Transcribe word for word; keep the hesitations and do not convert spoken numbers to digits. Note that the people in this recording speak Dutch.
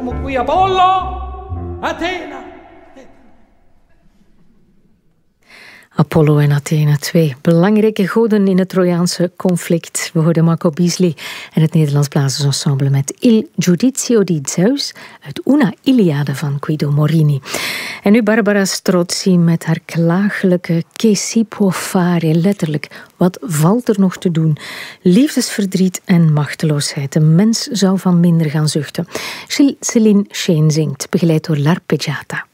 Qui Apollo, Athena. Apollo en Athena, twee belangrijke goden in het Trojaanse conflict. We hoorden Marco Beasley en het Nederlands Blazersensemble met Il Giudizio di Zeus uit Una Iliade van Guido Morini. En nu Barbara Strozzi met haar klagelijke Che si può fare, letterlijk, wat valt er nog te doen? Liefdesverdriet en machteloosheid. Een mens zou van minder gaan zuchten. Céline Scheen zingt, begeleid door L'Arpeggiata.